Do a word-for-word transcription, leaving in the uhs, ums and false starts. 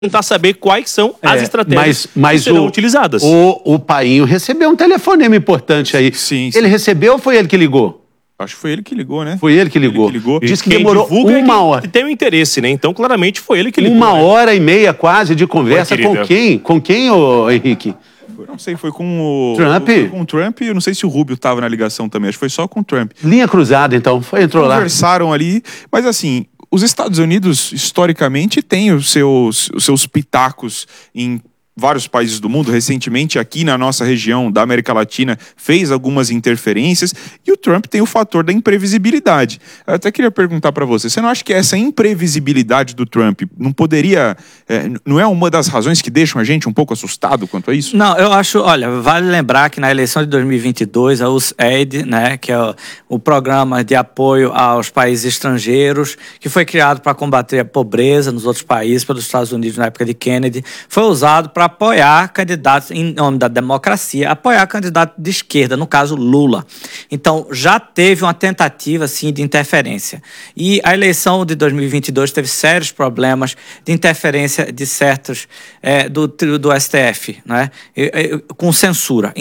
tentar saber quais são as É, estratégias mas, mas que serão o, utilizadas. O, o Painho recebeu um telefonema importante aí. Sim, sim. Ele recebeu ou foi ele que ligou? Acho que foi ele que ligou, né? Foi ele que ligou. Ele que ligou. Diz que Quem demorou divulga é uma quem hora. tem um interesse, né? Então, claramente, foi ele que ligou. Uma né? hora e meia quase de conversa Oi, com querida. quem? Com quem, ô Henrique? Eu não sei, foi com o... Trump? Foi com o Trump, eu não sei se o Rubio estava na ligação também, acho que foi só com o Trump. Linha cruzada, então. Foi, entrou lá. Conversaram ali, mas assim, os Estados Unidos, historicamente, têm os seus, os seus pitacos em vários países do mundo. Recentemente, aqui na nossa região da América Latina, fez algumas interferências, e o Trump tem o fator da imprevisibilidade. Eu até queria perguntar para você, você não acha que essa imprevisibilidade do Trump não poderia, é, não é uma das razões que deixam a gente um pouco assustado quanto a isso? Não, eu acho, olha, vale lembrar que na eleição de dois mil e vinte e dois, a U S A I D, né, que é o, o programa de apoio aos países estrangeiros, que foi criado para combater a pobreza nos outros países, pelos Estados Unidos na época de Kennedy, foi usado para apoiar candidatos, em nome da democracia, apoiar candidato de esquerda, no caso Lula. Então, já teve uma tentativa, sim, de interferência. E a eleição de dois mil e vinte e dois teve sérios problemas de interferência de certos, é, do, do S T F, né, com censura.